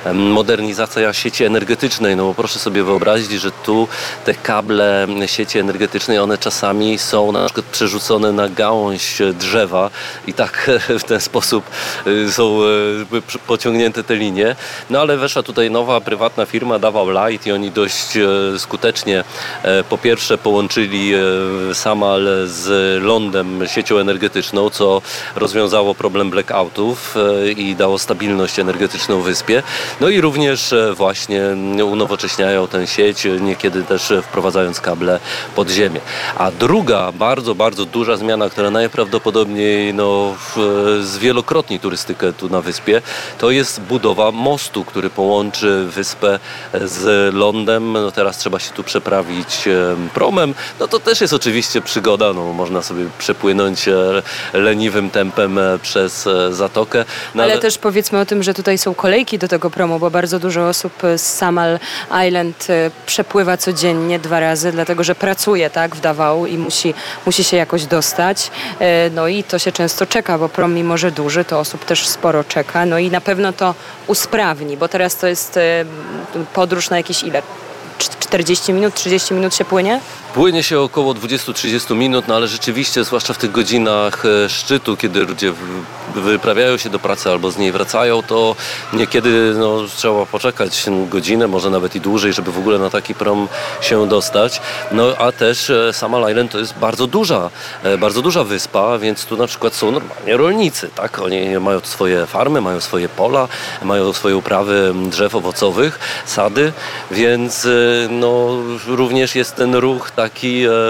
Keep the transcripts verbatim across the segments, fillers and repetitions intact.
modernizacja sieci energetycznej. No bo proszę sobie wyobrazić, że tu te kable sieci energetycznej, one czasami są na przykład przerzucone na gałąź drzewa i tak w ten sposób są pociągnięte te linie. No ale weszła tutaj nowa, prywatna firma Davao Light i oni dość skutecznie po pierwsze połączyli Samal z lądem, siecią energetyczną, co rozwiązało problem blackoutów i dało stabilność energetyczną wyspie. No i również właśnie unowocześniają tę sieć, niekiedy też wprowadzając kable pod ziemię. A druga, bardzo, bardzo duża zmiana, która najprawdopodobniej no, zwielokrotni turystykę tu na wyspie, to jest budowa mostu, który połączy wyspę z lądem. No teraz trzeba się tu przeprawić promem. No to też jest oczywiście przygoda, no można sobie przepłynąć leniwym tempem przez zatokę. No ale... ale też powiedzmy o tym, że tutaj są kolejki do tego promu, bo bardzo dużo osób z Samal Island przepływa codziennie dwa razy, dlatego że pracuje tak w Davao i musi, musi się jakoś dostać. No i to się często czeka, bo prom mimo, że duży, to osób też sporo czeka. No i na pewno to usprawni, bo teraz to jest podróż na jakieś ile? czterdzieści minut, trzydzieści minut się płynie? Płynie się około dwadzieścia do trzydziestu minut, no ale rzeczywiście, zwłaszcza w tych godzinach szczytu, kiedy ludzie wyprawiają się do pracy albo z niej wracają, to niekiedy no, trzeba poczekać godzinę, może nawet i dłużej, żeby w ogóle na taki prom się dostać. No a też Samal Island to jest bardzo duża, bardzo duża wyspa, więc tu na przykład są normalnie rolnicy, tak? Oni mają swoje farmy, mają swoje pola, mają swoje uprawy drzew owocowych, sady, więc no, również jest ten ruch taki e,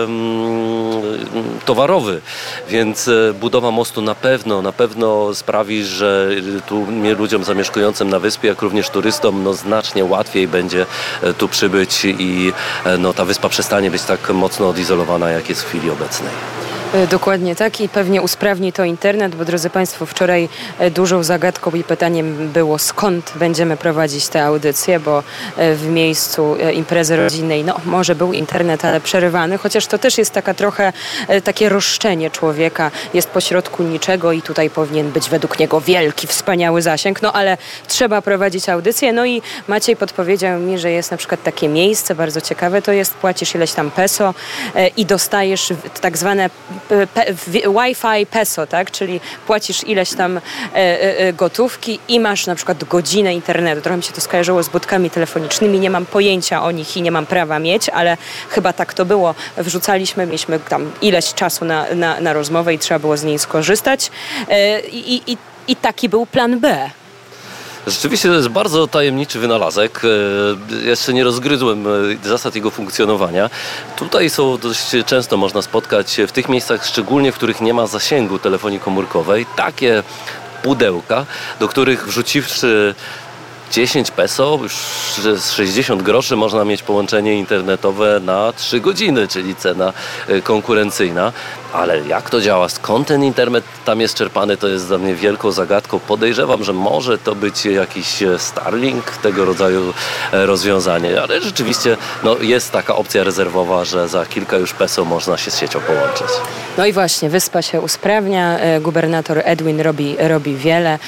towarowy, więc budowa mostu na pewno, na pewno sprawi, że tu ludziom zamieszkującym na wyspie, jak również turystom, no znacznie łatwiej będzie tu przybyć i no, ta wyspa przestanie być tak mocno odizolowana, jak jest w chwili obecnej. Dokładnie tak i pewnie usprawni to internet, bo drodzy Państwo, wczoraj dużą zagadką i pytaniem było, skąd będziemy prowadzić te audycje, bo w miejscu imprezy rodzinnej, no może był internet, ale przerywany, chociaż to też jest taka trochę takie roszczenie człowieka, jest pośrodku niczego i tutaj powinien być według niego wielki, wspaniały zasięg, no ale trzeba prowadzić audycję. No i Maciej podpowiedział mi, że jest na przykład takie miejsce, bardzo ciekawe to jest, płacisz ileś tam peso i dostajesz tak zwane Pe, Wi-Fi peso, tak? Czyli płacisz ileś tam e, e, gotówki i masz na przykład godzinę internetu. Trochę mi się to skojarzyło z budkami telefonicznymi. Nie mam pojęcia o nich i nie mam prawa mieć, ale chyba tak to było. Wrzucaliśmy, mieliśmy tam ileś czasu na, na, na rozmowę i trzeba było z niej skorzystać. E, i, i, I taki był plan B. Rzeczywiście to jest bardzo tajemniczy wynalazek. Jeszcze nie rozgryzłem zasad jego funkcjonowania. Tutaj są dość często można spotkać w tych miejscach, szczególnie w których nie ma zasięgu telefonii komórkowej, takie pudełka, do których wrzuciwszy dziesięć peso, już z sześćdziesiąt groszy można mieć połączenie internetowe na trzy godziny, czyli cena konkurencyjna. Ale jak to działa? Skąd ten internet tam jest czerpany? To jest dla mnie wielką zagadką. Podejrzewam, że może to być jakiś Starlink, tego rodzaju rozwiązanie, ale rzeczywiście no, jest taka opcja rezerwowa, że za kilka już peso można się z siecią połączyć. No i właśnie, wyspa się usprawnia. Gubernator Edwin robi, robi wiele.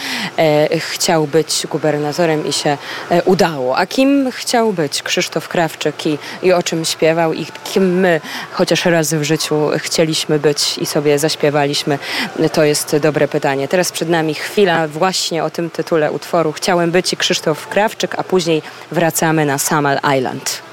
Chciał być gubernatorem i się udało. A kim chciał być Krzysztof Krawczyk i, i o czym śpiewał i kim my chociaż raz w życiu chcieliśmy być i sobie zaśpiewaliśmy? To jest dobre pytanie. Teraz przed nami chwila właśnie o tym tytule utworu. Chciałem być i Krzysztof Krawczyk, a później wracamy na Samal Island.